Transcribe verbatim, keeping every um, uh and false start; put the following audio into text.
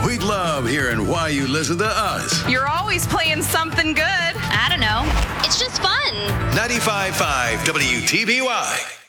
We love hearing why you listen to us. You're always playing something good. I don't know. It's just fun. ninety-five point five W T B Y.